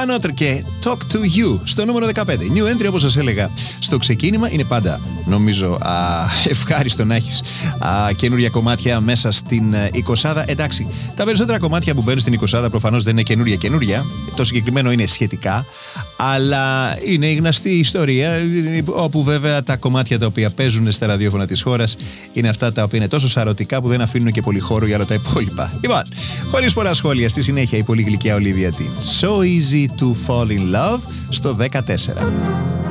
Another και Talk to You στο νούμερο 15. New entry, όπως σας έλεγα στο ξεκίνημα, είναι πάντα νομίζω ευχάριστο να έχεις καινούρια κομμάτια μέσα στην 20. Εντάξει, τα περισσότερα κομμάτια που μπαίνουν στην 20 προφανώς δεν είναι καινούρια. Το συγκεκριμένο είναι σχετικά, αλλά είναι η γνωστή ιστορία, όπου βέβαια τα κομμάτια τα οποία παίζουν στα ραδιόφωνα της χώρας είναι αυτά τα οποία είναι τόσο σαρωτικά που δεν αφήνουν και πολύ χώρο για όλα τα υπόλοιπα. Λοιπόν, χωρίς πολλά σχόλια, στη συνέχεια η πολύ γλυκιά Olivia Dean. So easy to fall in love στο 14.